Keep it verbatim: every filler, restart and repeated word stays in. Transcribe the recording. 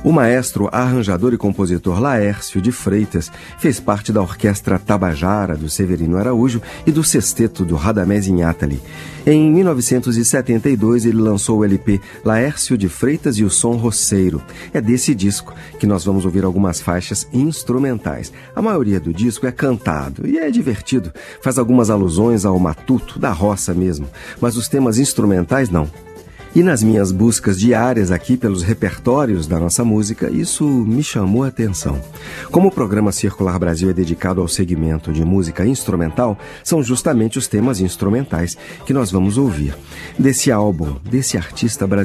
O maestro, arranjador e compositor Laércio de Freitas fez parte da Orquestra Tabajara, do Severino Araújo, e do Sesteto, do Radamés Inátali. Em mil novecentos e setenta e dois, ele lançou o L P Laércio de Freitas e o Som Roceiro. É desse disco que nós vamos ouvir algumas faixas instrumentais. A maioria do disco é cantado e é divertido, faz algumas alusões ao matuto, da roça mesmo, mas os temas instrumentais não. E nas minhas buscas diárias aqui pelos repertórios da nossa música, isso me chamou a atenção. Como o programa Circular Brasil é dedicado ao segmento de música instrumental, são justamente os temas instrumentais que nós vamos ouvir. Desse álbum, desse artista brasileiro,